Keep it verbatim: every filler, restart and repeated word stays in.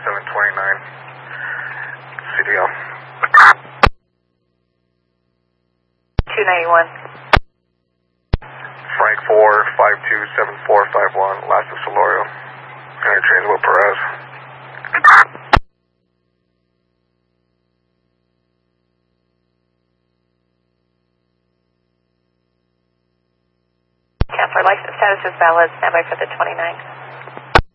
seven twenty-nine. C D L. two ninety-one. Frank four, five two seven four five one, last of Solorio. Interchange with Perez. Counselor, license status is valid. Stand by for the twenty-nine.